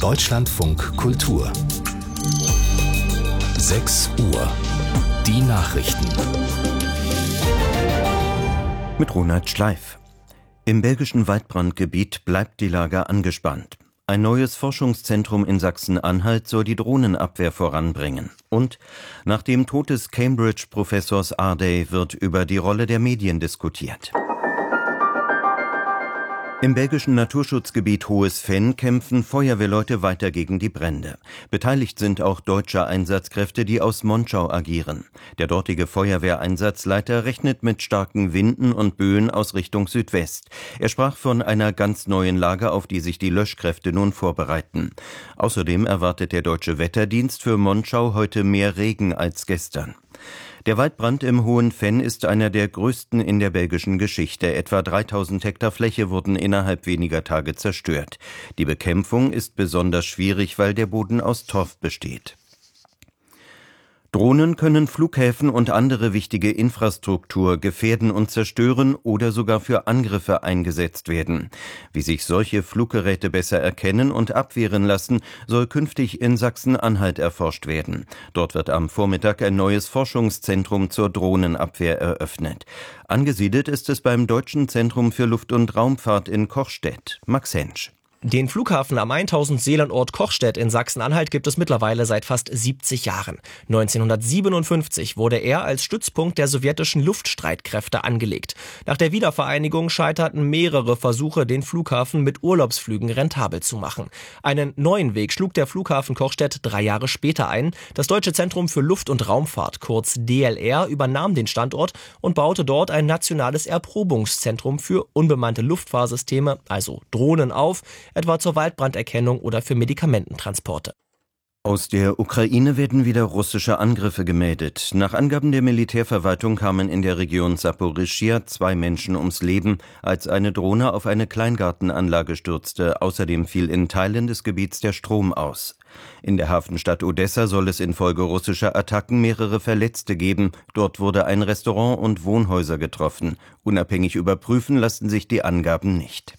Deutschlandfunk Kultur 6 Uhr. Die Nachrichten. Mit Ronald Schleif. Im belgischen Waldbrandgebiet bleibt die Lage angespannt. Ein neues Forschungszentrum in Sachsen-Anhalt soll die Drohnenabwehr voranbringen. Und nach dem Tod des Cambridge-Professors Ardey wird über die Rolle der Medien diskutiert. Im belgischen Naturschutzgebiet Hohes Venn kämpfen Feuerwehrleute weiter gegen die Brände. Beteiligt sind auch deutsche Einsatzkräfte, die aus Monschau agieren. Der dortige Feuerwehreinsatzleiter rechnet mit starken Winden und Böen aus Richtung Südwest. Er sprach von einer ganz neuen Lage, auf die sich die Löschkräfte nun vorbereiten. Außerdem erwartet der deutsche Wetterdienst für Monschau heute mehr Regen als gestern. Der Waldbrand im Hohen Venn ist einer der größten in der belgischen Geschichte. Etwa 3000 Hektar Fläche wurden innerhalb weniger Tage zerstört. Die Bekämpfung ist besonders schwierig, weil der Boden aus Torf besteht. Drohnen können Flughäfen und andere wichtige Infrastruktur gefährden und zerstören oder sogar für Angriffe eingesetzt werden. Wie sich solche Fluggeräte besser erkennen und abwehren lassen, soll künftig in Sachsen-Anhalt erforscht werden. Dort wird am Vormittag ein neues Forschungszentrum zur Drohnenabwehr eröffnet. Angesiedelt ist es beim Deutschen Zentrum für Luft- und Raumfahrt in Kochstedt. Max Hensch. Den Flughafen am 1000-Seelenort Kochstedt in Sachsen-Anhalt gibt es mittlerweile seit fast 70 Jahren. 1957 wurde er als Stützpunkt der sowjetischen Luftstreitkräfte angelegt. Nach der Wiedervereinigung scheiterten mehrere Versuche, den Flughafen mit Urlaubsflügen rentabel zu machen. Einen neuen Weg schlug der Flughafen Kochstedt 3 Jahre später ein. Das Deutsche Zentrum für Luft- und Raumfahrt, kurz DLR, übernahm den Standort und baute dort ein nationales Erprobungszentrum für unbemannte Luftfahrsysteme, also Drohnen, auf, etwa zur Waldbranderkennung oder für Medikamententransporte. Aus der Ukraine werden wieder russische Angriffe gemeldet. Nach Angaben der Militärverwaltung kamen in der Region Saporischschja 2 Menschen ums Leben, als eine Drohne auf eine Kleingartenanlage stürzte. Außerdem fiel in Teilen des Gebiets der Strom aus. In der Hafenstadt Odessa soll es infolge russischer Attacken mehrere Verletzte geben. Dort wurde ein Restaurant und Wohnhäuser getroffen. Unabhängig überprüfen lassen sich die Angaben nicht.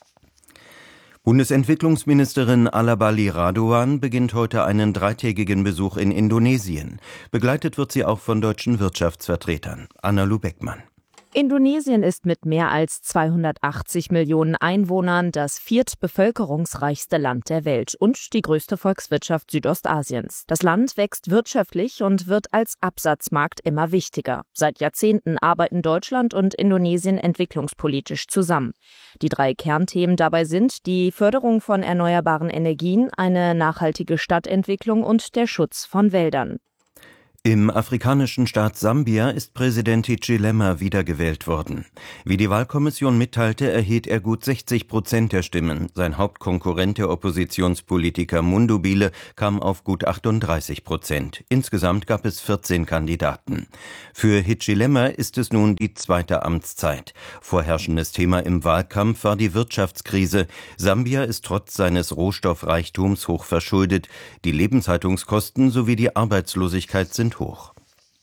Bundesentwicklungsministerin Alabali Raduan beginnt heute einen 3-tägigen Besuch in Indonesien. Begleitet wird sie auch von deutschen Wirtschaftsvertretern. Anna-Lu Beckmann. Indonesien ist mit mehr als 280 Millionen Einwohnern das viertbevölkerungsreichste Land der Welt und die größte Volkswirtschaft Südostasiens. Das Land wächst wirtschaftlich und wird als Absatzmarkt immer wichtiger. Seit Jahrzehnten arbeiten Deutschland und Indonesien entwicklungspolitisch zusammen. Die 3 Kernthemen dabei sind die Förderung von erneuerbaren Energien, eine nachhaltige Stadtentwicklung und der Schutz von Wäldern. Im afrikanischen Staat Sambia ist Präsident Hichilema wiedergewählt worden. Wie die Wahlkommission mitteilte, erhielt er gut 60% der Stimmen. Sein Hauptkonkurrent, der Oppositionspolitiker Mundubile, kam auf gut 38%. Insgesamt gab es 14 Kandidaten. Für Hichilema ist es nun die 2. Amtszeit. Vorherrschendes Thema im Wahlkampf war die Wirtschaftskrise. Sambia ist trotz seines Rohstoffreichtums hoch verschuldet. Die Lebenshaltungskosten sowie die Arbeitslosigkeit sind hoch.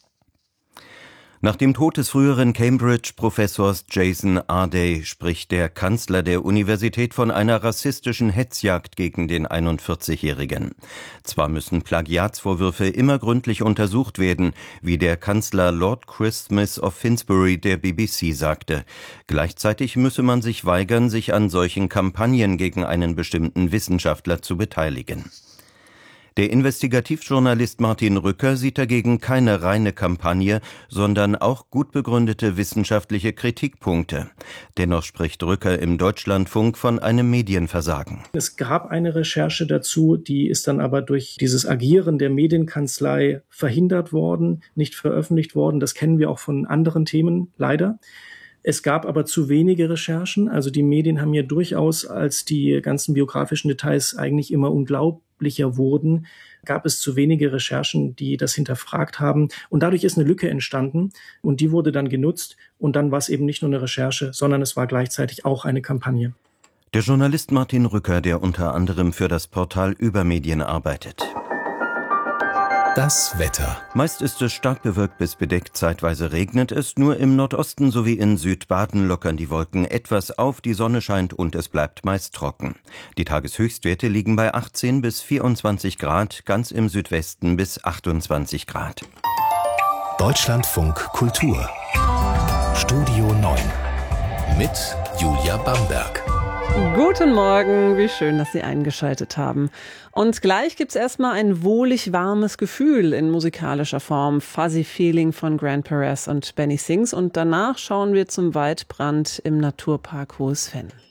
Nach dem Tod des früheren Cambridge-Professors Jason Ardey spricht der Kanzler der Universität von einer rassistischen Hetzjagd gegen den 41-Jährigen. Zwar müssen Plagiatsvorwürfe immer gründlich untersucht werden, wie der Kanzler Lord Chris Smith of Finsbury der BBC sagte. Gleichzeitig müsse man sich weigern, sich an solchen Kampagnen gegen einen bestimmten Wissenschaftler zu beteiligen. Der Investigativjournalist Martin Rücker sieht dagegen keine reine Kampagne, sondern auch gut begründete wissenschaftliche Kritikpunkte. Dennoch spricht Rücker im Deutschlandfunk von einem Medienversagen. Es gab eine Recherche dazu, die ist dann aber durch dieses Agieren der Medienkanzlei verhindert worden, nicht veröffentlicht worden. Das kennen wir auch von anderen Themen, leider. Es gab aber zu wenige Recherchen. Also die Medien haben ja durchaus, als die ganzen biografischen Details eigentlich immer unglaublicher wurden, gab es zu wenige Recherchen, die das hinterfragt haben. Und dadurch ist eine Lücke entstanden und die wurde dann genutzt. Und dann war es eben nicht nur eine Recherche, sondern es war gleichzeitig auch eine Kampagne. Der Journalist Martin Rücker, der unter anderem für das Portal Übermedien arbeitet. Das Wetter. Meist ist es stark bewölkt bis bedeckt, zeitweise regnet es. Nur im Nordosten sowie in Südbaden lockern die Wolken etwas auf, die Sonne scheint und es bleibt meist trocken. Die Tageshöchstwerte liegen bei 18 bis 24 Grad, ganz im Südwesten bis 28 Grad. Deutschlandfunk Kultur. Studio 9 mit Julia Bamberg. Guten Morgen, wie schön, dass Sie eingeschaltet haben. Und gleich gibt's erstmal ein wohlig warmes Gefühl in musikalischer Form. Fuzzy Feeling von Grant Perez und Benny Sings. Und danach schauen wir zum Waldbrand im Naturpark Hohes Venn.